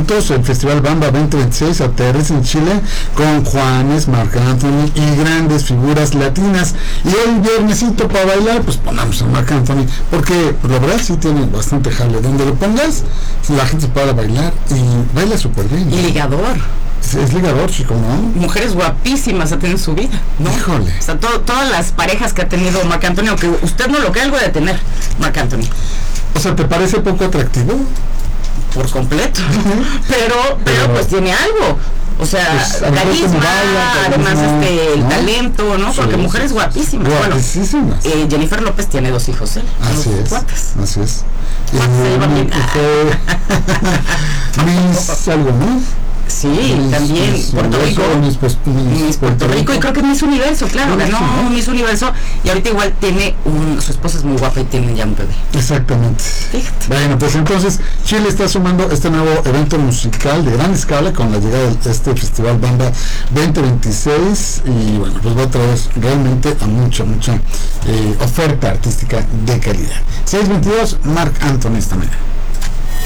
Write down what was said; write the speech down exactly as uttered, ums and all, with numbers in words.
juntos, el Festival Bamba veinte veintiséis aterriza en Chile con Juanes, Marc Anthony y grandes figuras latinas. Y hoy viernesito para bailar, pues ponemos a Marc Anthony, porque pues, la verdad sí tiene bastante jale. Donde lo pongas, la gente se para bailar y baila súper bien. Y ligador. Es, es ligador, chico, ¿no? Mujeres guapísimas ha tenido en su vida, ¿no? Híjole. O sea, to, todas las parejas que ha tenido Marc Anthony, aunque usted no lo cree, algo de tener Marc Anthony. O sea, ¿te parece poco atractivo? Por completo. pero, pero, pero pues tiene algo. O sea, pues, carisma, baila, además carisma, este, el ¿no? talento, ¿no? Porque sí, mujeres guapísimas. Guapísimas. Bueno, eh, Jennifer López tiene dos hijos, ¿eh? Así es. ¿Cuántas? Así es. Miss algo, ¿no? Sí, Miss, también Miss, Puerto Rico, Miss, pues, Miss, Miss Puerto Rico, Rico y creo que Miss Universo, claro, ganó no, Miss Universo y ahorita igual tiene un, su esposa es muy guapa y tienen ya un bebé. Exactamente. Fíjate. Bueno, pues entonces Chile está sumando este nuevo evento musical de gran escala con la llegada de este Festival Bamba veinte veintiséis y bueno, pues va a traer realmente a mucha, mucha eh, oferta artística de calidad. seis veintidós, Marc Anthony esta mañana.